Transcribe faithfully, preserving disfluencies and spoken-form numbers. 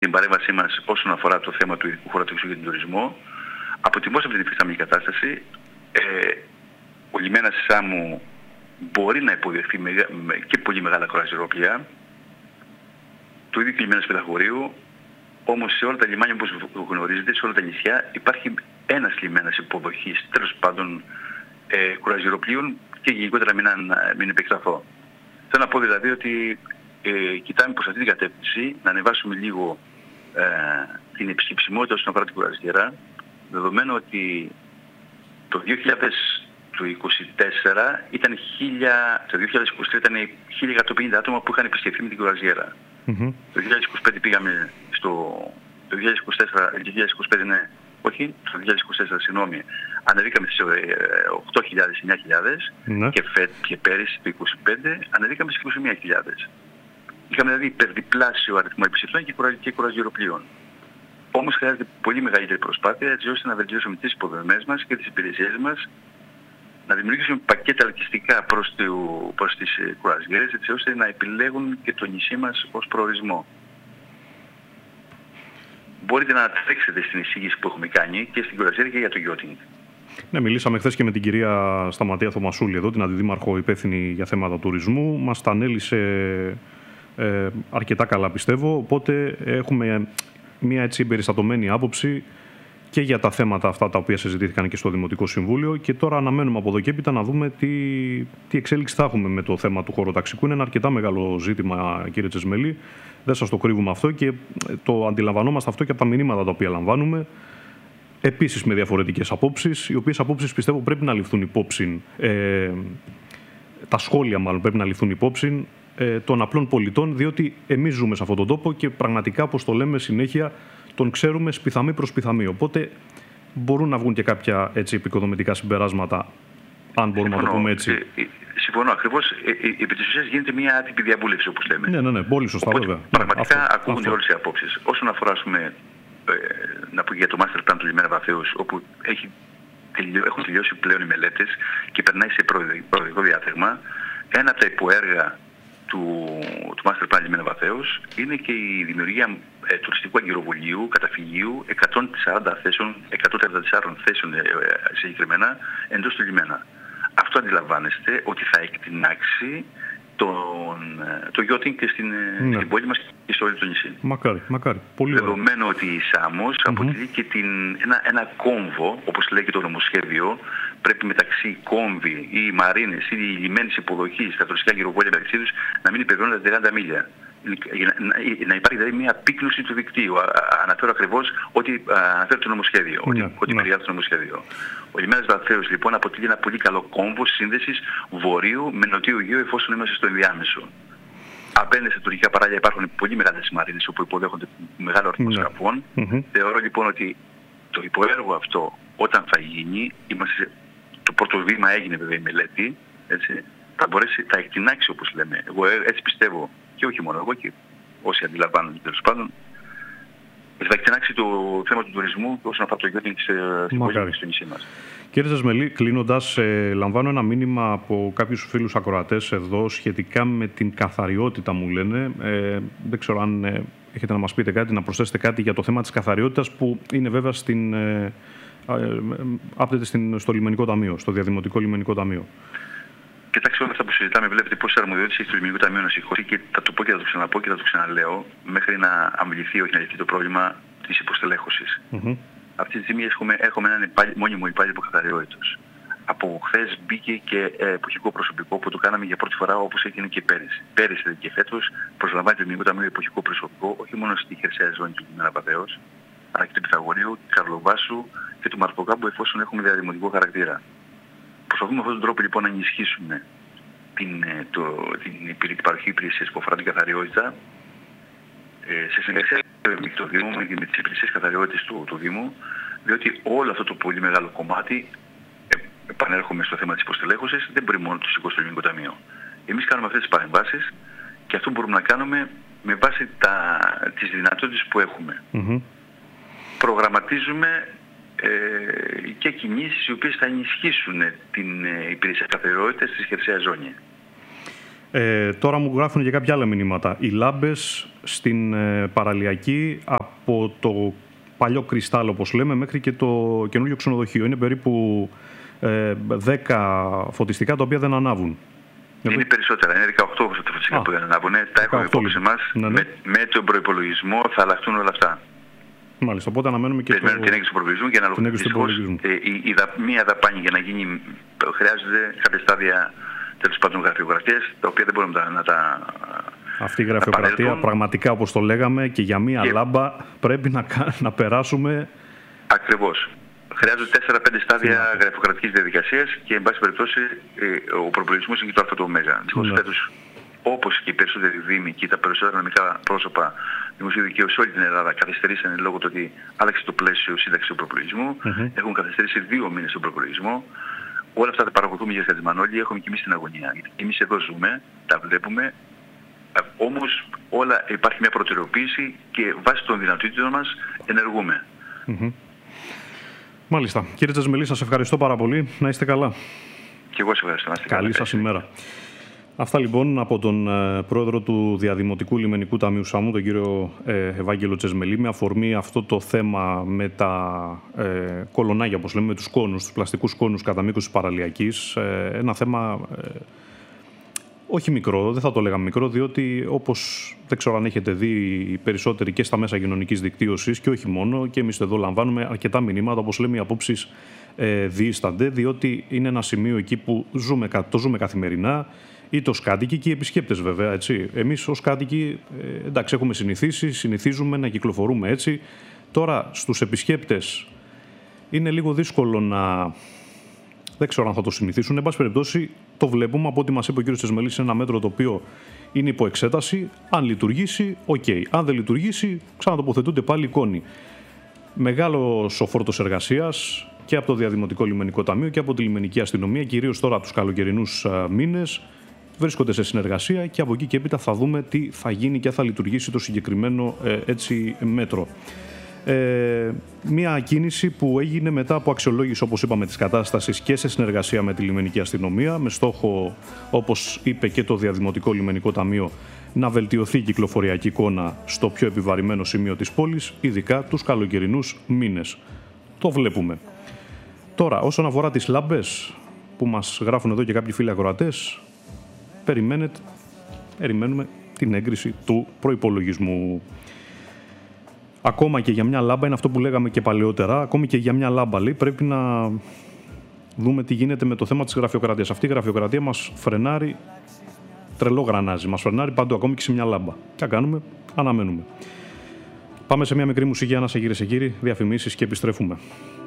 την παρέμβασή μας όσον αφορά το θέμα του ειδικού χωροταξικού για τον τουρισμό. Αποτιμώσαμε την υφιστάμενη κατάσταση. Ε, ο λιμένας της Σάμου μπορεί να υποδεχθεί μεγα, και πολύ μεγάλα κρουαζιερόπλοια. Το ίδιο και ο λιμένας Πεταχωρίου. Όμως σε όλα τα λιμάνια, όπως γνωρίζετε, σε όλα τα νησιά υπάρχει ένας λιμένας υποδοχής, τέλος πάντων, ε, κρουαζιεροπλοίων και γενικότερα μην, μην επεκταθώ. Θέλω να πω δηλαδή ότι ε, κοιτάμε προς αυτή την κατεύθυνση να ανεβάσουμε λίγο ε, την επισκεψιμότητα όσον αφορά την κουραζιέρα, δεδομένου ότι το δύο χιλιάδες είκοσι τέσσερα ήταν χίλια, το δύο χιλιάδες είκοσι τρία ήταν χίλια εκατόν πενήντα άτομα που είχαν επισκεφθεί με την κουραζιέρα. Mm-hmm. Το δύο χιλιάδες είκοσι πέντε πήγαμε στο... Το δύο χιλιάδες είκοσι τέσσερα, το δύο χιλιάδες είκοσι πέντε ναι, όχι, το δύο χιλιάδες είκοσι τέσσερα συγγνώμη, ανεβήκαμε στις οκτώ χιλιάδες, εννιά χιλιάδες mm-hmm. και, φε, και πέρυσι το είκοσι πέντε ανεβήκαμε στις είκοσι μία χιλιάδες. Είχαμε δηλαδή υπερδιπλάσιο αριθμό επισκεπτών και, κουρα, και κουραζιεροπλοίων. Όμως χρειάζεται πολύ μεγαλύτερη προσπάθεια έτσι ώστε να βελτιώσουμε τις υποδομές μας και τις υπηρεσίες μας, να δημιουργήσουμε πακέτα ελκυστικά προς, το, προς τις κουραζιέρες έτσι ώστε να επιλέγουν και το νησί μας ως προορισμό. Μπορείτε να τρέξετε στην εισήγηση που έχουμε κάνει και στην κουραζιέρα και για το yachting. Ναι, μιλήσαμε χθες και με την κυρία Σταματία Θωμασούλη εδώ, την αντιδήμαρχο υπεύθυνη για θέματα τουρισμού. Μας τα ανέλησε ε, αρκετά καλά πιστεύω, οπότε έχουμε μια έτσι εμπεριστατωμένη άποψη και για τα θέματα αυτά τα οποία συζητήθηκαν και στο Δημοτικό Συμβούλιο και τώρα αναμένουμε από εδώ και έπειτα να δούμε τι, τι εξέλιξη θα έχουμε με το θέμα του χωροταξικού. Είναι ένα αρκετά μεγάλο ζήτημα, κύριε Τσεσμελή, δεν σας το κρύβουμε αυτό και το αντιλαμβανόμαστε αυτό και από τα μηνύματα τα οποία λαμβάνουμε. Επίσης με διαφορετικές απόψεις, οι οποίες απόψεις πιστεύω πρέπει να ληφθούν υπόψη, ε, τα σχόλια μάλλον πρέπει να ληφθούν υπόψη ε, των απλών πολιτών, διότι εμείς ζούμε σε αυτόν τον τόπο και πραγματικά, όπως το λέμε συνέχεια, τον ξέρουμε σπιθαμή προς σπιθαμή. Οπότε μπορούν να βγουν και κάποια έτσι, επικοδομητικά συμπεράσματα, αν μπορούμε συμφωνώ, να το πούμε έτσι. Ε, συμφωνώ ακριβώς. Ε, ε, επί της ουσίας γίνεται μια άτυπη διαβούλευση, όπως λέμε. Ναι, ναι, ναι, πολύ σωστά. Οπότε, βέβαια. Πραγματικά ναι, αυτό, ακούγονται αυτό. όλες οι απόψεις. Όσον αφορά, ας πούμε, ε, να πω για το master plan του λιμένα Βαθέως, όπου έχει, τελειώ, έχουν τελειώσει πλέον οι μελέτες και περνάει σε προοδευτικό διάταγμα. Ένα από τα υποέργα του, του master plan λιμένα Βαθέως είναι και η δημιουργία ε, τουριστικού αγκυροβολίου, καταφυγίου, εκατόν σαράντα θέσεων, εκατόν τριάντα τέσσερα θέσεων ε, ε, συγκεκριμένα εντός του λιμένα. Αυτό αντιλαμβάνεστε ότι θα εκτινάξει τον, το yachting και στην, ναι. στην πόλη μας και στο όλο το νησί. Μακάρι, μακάρι. Πολύ Δεδομένου ότι η Σάμος mm-hmm. αποτελεί και την, ένα, ένα κόμβο, όπως λέει και το νομοσχέδιο, πρέπει μεταξύ κόμβη ή μαρίνες ή λιμένης υποδοχής, τα τουριστικά γυροβόλια μεταξύ τους, να μην υπερβαίνουν τα τριάντα μίλια. Να, να, να υπάρχει δηλαδή μια πύκνωση του δικτύου. Α, αναφέρω ακριβώς ότι αναφέρω το νομοσχέδιο, ναι, ότι, ότι ναι. περιγράφει το νομοσχέδιο. Ο λιμένας Βαθέως λοιπόν αποτελεί ένα πολύ καλό κόμβο σύνδεσης βορείου με νοτίου Αιγαίου εφόσον είμαστε στο ενδιάμεσο. Απέναντι στα τουρκικά παράλια υπάρχουν πολύ μεγάλες μαρίνες όπου υποδέχονται μεγάλο αριθμό ναι. σκαφών. Mm-hmm. Θεωρώ λοιπόν ότι το υποέργο αυτό όταν θα γίνει, είμαστε, το πρώτο βήμα έγινε βέβαια η μελέτη, έτσι, θα μπορέσει, θα εκτινάξει όπως λέμε. Εγώ έτσι πιστεύω και όχι μόνο εγώ και όσοι αντιλαμβάνονται τέλος πάντων, θα εκτινάξει το θέμα του τουρισμού όσον αφορά το yachting στην πόλη και στο νησί μας. Κύριε Τσεσμελή, κλείνοντας, ε, λαμβάνω ένα μήνυμα από κάποιους φίλους ακροατές εδώ σχετικά με την καθαριότητα, μου λένε. Ε, δεν ξέρω αν ε, έχετε να μας πείτε κάτι, να προσθέσετε κάτι για το θέμα της καθαριότητας που είναι βέβαια στην, ε, ε, άπτεται στην, στο λιμενικό ταμείο, στο διαδημοτικό λιμενικό ταμείο. Κοιτάξτε, όλα αυτά που συζητάμε, βλέπετε πόσες αρμοδιότητες έχει το λιμενικό ταμείο να σηκώσει και θα το πω και θα το ξαναπώ και θα το ξαναλέω, μέχρι να αμβληθεί, όχι να λυθεί το πρόβλημα της υποστελέχωσης. Mm-hmm. Αυτή τη στιγμή έχουμε, έχουμε έναν υπάλληλο, μόνιμο υπάλληλο καθαριότητος. Από χθες μπήκε και ε, εποχικό προσωπικό που το κάναμε για πρώτη φορά όπως έγινε και πέρυσι. Πέρυσι και φέτος προσλαμβάνει το λιμενικό ταμείο εποχικό προσωπικό, όχι μόνο στη χερσαία ζώνη του λιμένα Βαθέως, αλλά και του Πυθαγορείου, του Καρλοβάσου και του Μαρθοκάμπου εφόσον έχουμε διαδημοτικό χαρακτήρα. Προσπαθούμε με αυτόν τον τρόπο λοιπόν να ενισχύσουμε την, το, την, την παροχή υπηρεσίας που αφορά την καθαριότητα ε, σε συνεργασία με το Δήμο, με τις υπηρεσίες καθαριότητας του, του Δήμου, διότι όλο αυτό το πολύ μεγάλο κομμάτι, ε, επανέρχομαι στο θέμα της υποστελέχωσης, δεν μπορεί μόνο το σηκώσει το Ελληνικό Ταμείο. Εμείς κάνουμε αυτές τις παρεμβάσεις και αυτό μπορούμε να κάνουμε με βάση τα, τις δυνατότητες που έχουμε. Mm-hmm. Προγραμματίζουμε ε, και κινήσεις οι οποίες θα ενισχύσουν την ε, υπηρεσία καθαριότητας στη χερσαία ζώνη. Ε, τώρα μου γράφουν και κάποια άλλα μηνύματα. Οι λάμπες στην ε, παραλιακή από το παλιό κρυστάλλο, όπως λέμε, μέχρι και το καινούργιο ξενοδοχείο. Είναι περίπου ε, δέκα φωτιστικά τα οποία δεν ανάβουν. Είναι περισσότερα, είναι δεκαοκτώ φωτιστικά Α, που δεν ανάβουν. Τα έχουμε υπόψη μας. Ναι, ναι. Με, με τον προϋπολογισμό θα αλλάχτούν όλα αυτά. Μάλιστα, οπότε αναμένουμε και Περιμένουμε την έγκριση του προπολογισμού και αναλογιστικώς ε, η, η, η, μία δαπάνη για να γίνει χρειάζεται κάποια στάδια τέλος πάντων γραφειοκρατίες, τα οποία δεν μπορούμε να τα... Αυτή η γραφειοκρατία πραγματικά, όπως το λέγαμε, και για μία και... λάμπα πρέπει να, να περάσουμε... Ακριβώς. Χρειάζονται τέσσερα πέντε στάδια yeah. γραφειοκρατικής διαδικασίας και, εν πάση περιπτώσει, ε, ο προπολογισμός είναι και το α του ωμέγα. Δυστυχώς φέτος, όπως και οι περισσότεροι δήμοι και τα περισσότερα νομικά πρόσωπα δημοσίου δικαίου σε όλη την Ελλάδα καθυστερήσαν λόγω του ότι άλλαξε το πλαίσιο σύνταξη του προπολογισμού. Mm-hmm. Έχουν καθυστερήσει δύο μήνες τον προπολογισμό. Όλα αυτά τα παρακολουθούμε για Χατζημανόλη, έχουμε και εμείς στην αγωνία. Εμείς εδώ ζούμε, τα βλέπουμε, όμως όλα υπάρχει μια προτεραιοποίηση και βάσει των δυνατοτήτων μας ενεργούμε. Mm-hmm. Μάλιστα. Κύριε Τζασμελή, σας ευχαριστώ πάρα πολύ. Να είστε καλά. Και εγώ σας ευχαριστώ. Καλή σας ημέρα. Αυτά λοιπόν από τον ε, πρόεδρο του Διαδημοτικού Λιμενικού Ταμείου Σάμου, τον κύριο ε, Ευάγγελο Τζασμελή, με αφορμή αυτό το θέμα με τα ε, κολονάγια, όπως λέμε, με τους κόνους, τους πλαστικούς κόνους κατά μήκος της παραλιακής. Ε, ένα θέμα ε, όχι μικρό, δεν θα το λέγαμε μικρό, διότι όπως δεν ξέρω αν έχετε δει οι περισσότεροι και στα μέσα κοινωνικής δικτύωσης και όχι μόνο, και εμείς εδώ λαμβάνουμε αρκετά μηνύματα, όπως λέμε, οι απόψεις ε, διήστανται, διότι είναι ένα σημείο εκεί που ζούμε, το ζούμε καθημερινά. Είτε ως κάτοικοι και οι επισκέπτες, βέβαια. Έτσι. Εμείς ως κάτοικοι, ε, εντάξει, έχουμε συνηθίσει, συνηθίζουμε να κυκλοφορούμε έτσι. Τώρα, στους επισκέπτες είναι λίγο δύσκολο να... Δεν ξέρω αν θα το συνηθίσουν. Εν πάση περιπτώσει, το βλέπουμε από ό,τι μας είπε ο κ. Τζασμελής, σε ένα μέτρο το οποίο είναι υπό εξέταση. Αν λειτουργήσει, οκ. Okay. Αν δεν λειτουργήσει, ξανατοποθετούνται πάλι εικόνοι. Μεγάλος ο φόρτος εργασίας και από το Διαδημοτικό Λιμενικό Ταμείο και από τη Λιμενική Αστυνομία, κυρίως τώρα τους καλοκαιρινούς μήνες. Βρίσκονται σε συνεργασία και από εκεί και έπειτα θα δούμε τι θα γίνει και θα λειτουργήσει το συγκεκριμένο ε, έτσι μέτρο. Ε, μια κίνηση που έγινε μετά από αξιολόγηση, όπως είπαμε, της κατάστασης και σε συνεργασία με τη Λιμενική Αστυνομία, με στόχο, όπως είπε και το Διαδημοτικό Λιμενικό Ταμείο, να βελτιωθεί η κυκλοφοριακή εικόνα στο πιο επιβαρημένο σημείο της πόλης, ειδικά τους καλοκαιρινούς μήνες. Το βλέπουμε. Τώρα, όσον αφορά τις λάμπες που μας γράφουν εδώ και κάποιοι φίλοι ακροατές, περιμένετε, περιμένουμε την έγκριση του προϋπολογισμού. Ακόμα και για μια λάμπα, είναι αυτό που λέγαμε και παλαιότερα, ακόμη και για μια λάμπα, λέει, πρέπει να δούμε τι γίνεται με το θέμα της γραφειοκρατίας. Αυτή η γραφειοκρατία μας φρενάρει, τρελό γρανάζι, μας φρενάρει παντού, ακόμη και σε μια λάμπα. Τι κάνουμε, αναμένουμε. Πάμε σε μια μικρή μουσική, Άννα, κυρίες και κύριοι, διαφημίσεις και επιστρέφουμε.